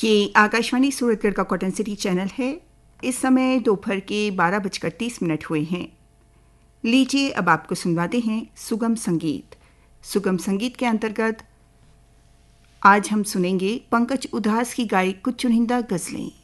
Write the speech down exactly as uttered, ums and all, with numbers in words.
ये आकाशवाणी सूरतगढ़ का cotton city channel है। इस समय दोपहर के बारह बजकर तीस मिनट हुए हैं। लीजिए अब आपको सुनवाते हैं सुगम संगीत। सुगम संगीत के अंतर्गत आज हम सुनेंगे पंकज उधास की गाई कुछ चुनिंदा गज़लें।